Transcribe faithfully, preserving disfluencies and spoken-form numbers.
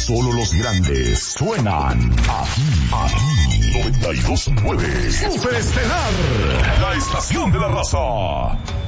Solo los grandes suenan aquí, aquí, noventa y dos punto nueve. Superestelar, la estación de la raza.